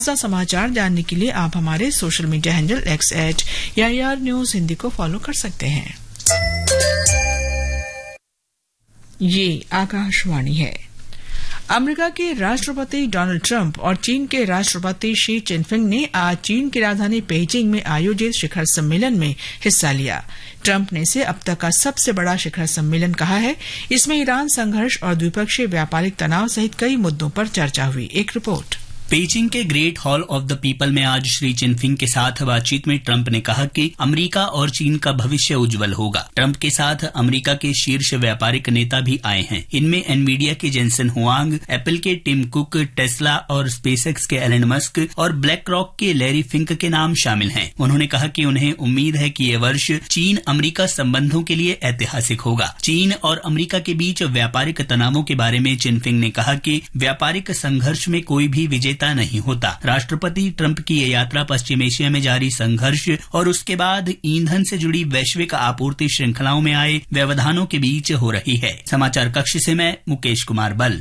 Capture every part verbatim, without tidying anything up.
ताज़ा समाचार जानने के लिए आप हमारे social media handle x eight AIR news Hindi को फॉलो कर सकते हैं। ये आकाशवाणी है। अमेरिका के राष्ट्रपति डोनाल्ड ट्रंप और चीन के राष्ट्रपति शी चिनफिंग ने आज चीन की राजधानी पेइचिंग में आयोजित शिखर सम्मेलन में हिस्सा लिया। ट्रंप ने इसे अब तक का सबसे बड़ा शिखर सम्मेलन कहा है। इसमें ईरान संघर्ष और द्विपक्षीय व्यापारिक तनाव सहित कई मुद्दों पर चर्चा हुई। एक रिपोर्ट। पेइचिंग के great hall of the people में आज श्री चिनफिंग के साथ बातचीत में ट्रंप ने कहा कि अमेरिका और चीन का भविष्य उज्जवल होगा। ट्रंप के साथ अमेरिका के शीर्ष व्यापारिक नेता भी आए हैं। इनमें एनवीडिया के जेनसन हुआंग, एप्पल के टिम कुक, टेस्ला और स्पेसएक्स के एलन मस्क और ब्लैक रॉक के लैरी फिंक के नाम शामिल हैं। उन्होंने कहा कि उन्हें उम्मीद है कि ये वर्ष चीन अमेरिका संबंधों के लिए ऐतिहासिक होगा। चीन और अमेरिका के बीच व्यापारिक तनावों के बारे में चिनफिंग ने कहा कि व्यापारिक संघर्ष में कोई भी विजेता नहीं होता। राष्ट्रपति ट्रंप की ये यात्रा पश्चिम एशिया में जारी संघर्ष और उसके बाद ईंधन से जुड़ी वैश्विक आपूर्ति श्रृंखलाओं में आए व्यवधानों के बीच हो रही है। समाचार कक्ष से मैं मुकेश कुमार बल।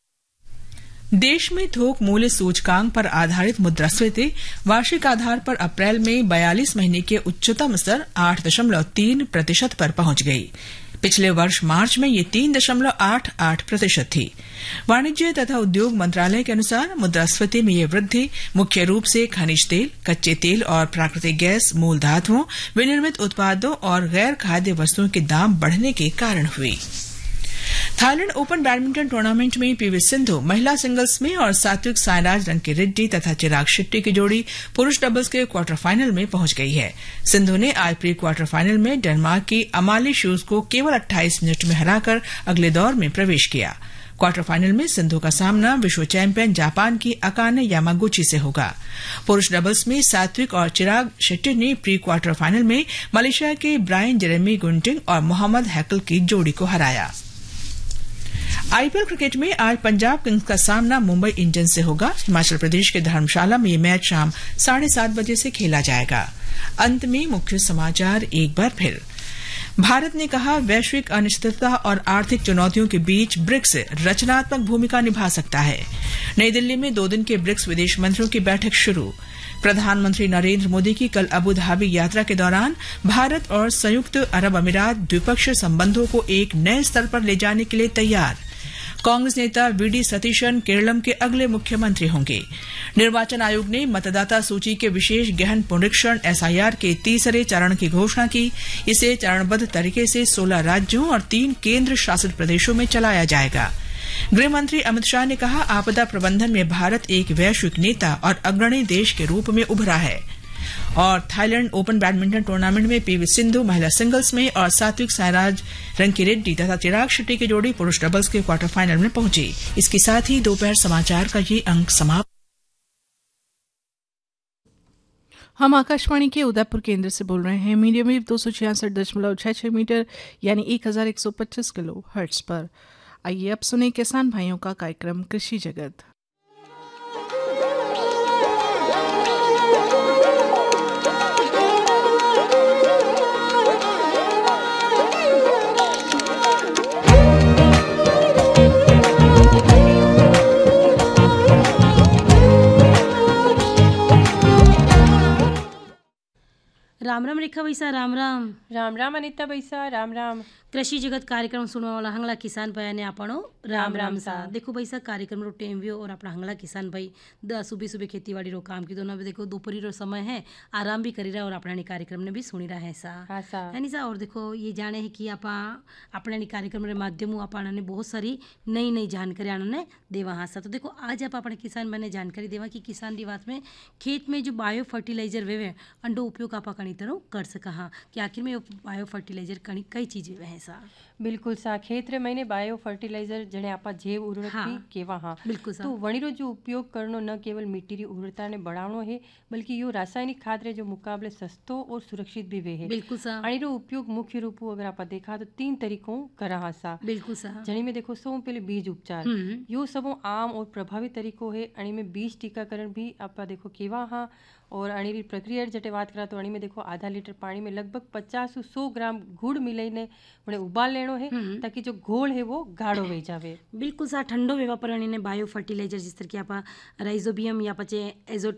देश में थोक मूल्य सूचकांक पर आधारित मुद्रास्फीति वार्षिक आधार पर अप्रैल में बयालीस महीने के उच्चतम स्तर आठ दशमलव तीन प्रतिशत पर पहुंच गई। पिछले वर्ष मार्च में ये तीन दशमलव आठ आठ प्रतिशत थी। वाणिज्य तथा उद्योग मंत्रालय के अनुसार मुद्रास्फीति में ये वृद्धि मुख्य रूप से खनिज तेल, कच्चे तेल और प्राकृतिक गैस, मूल धातुओं, विनिर्मित उत्पादों और गैर खाद्य वस्तुओं के दाम बढ़ने के कारण हुई। थाईलैंड ओपन बैडमिंटन टूर्नामेंट में पीवी सिंधु महिला सिंगल्स में और सात्विक साईराज रंकीरेड्डी तथा चिराग शेट्टी की जोड़ी पुरुष डबल्स के क्वार्टर फाइनल में पहुंच गई है। सिंधु ने आज प्री क्वार्टर फाइनल में डेनमार्क की अमाली शूज को केवल अट्ठाईस मिनट में हराकर अगले दौर में प्रवेश किया। क्वार्टर फाइनल में सिंधु का सामना विश्व चैंपियन जापान की अकाने यामागुची से होगा। पुरुष डबल्स में सात्विक और चिराग शेट्टी ने प्री क्वार्टर फाइनल में मलेशिया के ब्रायन जेरेमी गुंटिंग और मोहम्मद हैकल की जोड़ी को हराया। आईपीएल क्रिकेट में आज पंजाब किंग्स का सामना मुंबई इंडियंस से होगा। हिमाचल प्रदेश के धर्मशाला में ये मैच शाम साढ़े सात बजे से खेला जाएगा। अंत में मुख्य समाचार एक बार फिर। भारत ने कहा वैश्विक अनिश्चितता और आर्थिक चुनौतियों के बीच ब्रिक्स रचनात्मक भूमिका निभा सकता है। नई दिल्ली में दो दिन के ब्रिक्स विदेश मंत्रियों की बैठक शुरू। प्रधानमंत्री नरेंद्र मोदी की कल अबू धाबी यात्रा के दौरान भारत और संयुक्त अरब अमीरात द्विपक्षीय संबंधों को एक नए स्तर पर ले जाने के लिए तैयार। कांग्रेस नेता वीडी सतीशन केरलम के अगले मुख्यमंत्री होंगे। निर्वाचन आयोग ने मतदाता सूची के विशेष गहन पुनरीक्षण एसआईआर के तीसरे चरण की घोषणा की। इसे चरणबद्ध तरीके से सोलह राज्यों और तीन केंद्र शासित प्रदेशों में चलाया जाएगा। गृह मंत्री अमित शाह ने कहा आपदा प्रबंधन में भारत एक वैश्विक नेता और अग्रणी देश के रूप में उभरा है। और थाईलैंड ओपन बैडमिंटन टूर्नामेंट में पीवी सिंधु महिला सिंगल्स में और सात्विक साईराज रंकीरेड्डी तथा चिराग शेट्टी की जोड़ी पुरुष डबल्स के क्वार्टर फाइनल में पहुंची। इसके साथ ही दोपहर समाचार का ये अंक समाप्त। हम आकाशवाणी के उदयपुर केंद्र से बोल रहे हैं। मीडियम वेव दो सौ छियासठ दशमलव छह छह मीटर यानी एक हजार एक सौ पच्चीस किलो हर्ट्ज पर। आइए अब सुने किसान भाइयों का कार्यक्रम कृषि जगत। राम राम रेखा बैसा राम राम राम राम अनिता बैसा राम राम। कृषि जगत कार्यक्रम सुनने वाला हंगला किसान भाई ने आपनो राम राम सा। देखो भाई सा कार्यक्रम रो टेम भी और अपना हंगला किसान भाई द सुबह सुबह खेती बाड़ी रो काम की दोनों भी देखो दोपहरी रो समय है आराम भी करी रहा और अपना कार्यक्रम ने भी सुनी रहा है सा हाँ सा है सा। और देखो ये जाने है कि आपा अपने कार्यक्रम के माध्यम अपना ने बहुत सारी नई नई जानकारी आने देवा हाँ सा। तो देखो आज आप अपने किसान भाई ने जानकारी देवा कि किसान दिवस में खेत में जो बायो फर्टिलाइजर वे अंडो उपयोग आप कणी तरह कर सका हाँ कि आखिर में बायो फर्टिलाइजर कणी कई चीजें वे सा। बिल्कुल सा खेत रे महीने बायो फर्टिलाइजर जने आपा जैव उर्वरक हाँ, भी केवा हाँ बिल्कुल सा। तो वणी रो जो उपयोग करनो न केवल मिट्टी री उर्वरता ने बढ़ावनो है बल्कि यो रासायनिक खाद रे जो मुकाबले सस्तो और सुरक्षित भी वे है। बिल्कुल सा। अणी रो उपयोग मुख्य रूप अगर आपा देखा तो तीन तरीकों करा हाँ सा। बिल्कुल सा। जनी में देखो सबो पहले बीज उपचार यो सबो आम और प्रभावी तरीको है। अणी में बीज टीकाकरण भी आपा देखो केवा हाँ और अणी री प्रक्रिया जटे बात करा तो अणी में देखो आधा लीटर पानी में लगभग पचास सौ ग्राम गुड़ मिलाईने उन्हें उबाल लेनो करणो है ताकि जो घोल है वो गाढ़ो हो जावे। बिल्कुल सा ठंडो वेवा पर अणीने बायो फर्टिलाइजर जिस तरह की आपा राइजोबियम या पचे एजोट